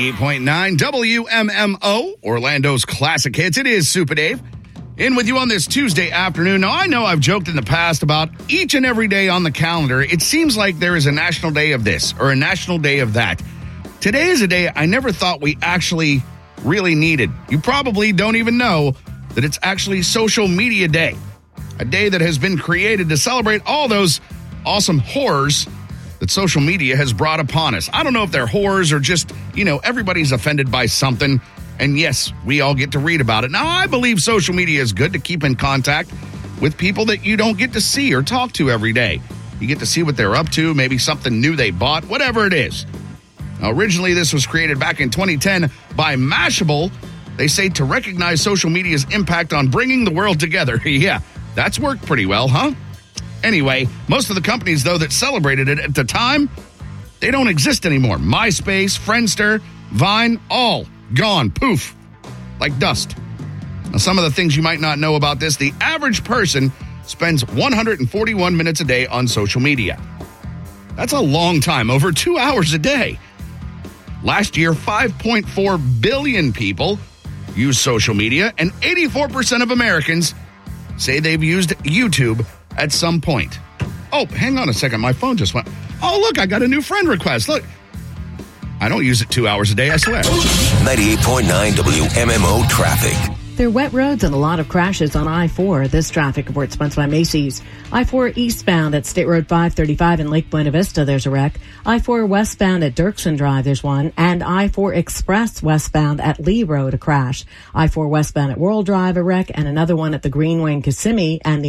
98.9 WMMO, Orlando's classic hits. It is Super Dave. In with you on this Tuesday afternoon. Now, I know I've joked in the past about each and every day on the calendar. It seems like there is a national day of this or a national day of that. Today is a day I never thought we actually really needed. You probably don't even know that it's actually Social Media Day, a day that has been created to celebrate all those awesome horrors that social media has brought upon us. I don't know if they're horrors or just, everybody's offended by something. And yes, we all get to read about it. Now, I believe social media is good to keep in contact with people that you don't get to see or talk to every day. You get to see what they're up to, maybe something new they bought, whatever it is. Now, originally, this was created back in 2010 by Mashable. They say to recognize social media's impact on bringing the world together. Yeah, that's worked pretty well, huh? Anyway, most of the companies, though, that celebrated it at the time, they don't exist anymore. MySpace, Friendster, Vine, all gone, poof, like dust. Now, some of the things you might not know about this, the average person spends 141 minutes a day on social media. That's a long time, over 2 hours a day. Last year, 5.4 billion people use social media, and 84% of Americans say they've used YouTube at some point. Oh, hang on a second. My phone just went. Oh, look, I got a new friend request. Look. I don't use it 2 hours a day, I swear. 98.9 WMMO traffic. There are wet roads and a lot of crashes on I-4. This traffic report sponsored by Macy's. I-4 eastbound at State Road 535 in Lake Buena Vista, there's a wreck. I-4 westbound at Dirksen Drive, there's one. And I-4 Express westbound at Lee Road, a crash. I-4 westbound at World Drive, a wreck. And another one at the Greenway in Kissimmee and the